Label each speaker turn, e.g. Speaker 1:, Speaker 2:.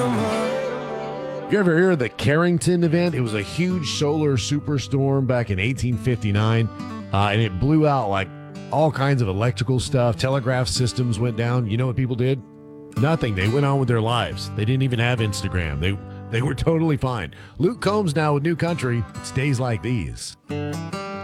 Speaker 1: You ever hear of the Carrington event? It was a huge solar superstorm back in 1859, and it blew out like all kinds of electrical stuff. Telegraph systems went down. You know what people did? Nothing. They went on with their lives. They didn't even have Instagram. They were totally fine. Luke Combs now with New Country. It's days like these.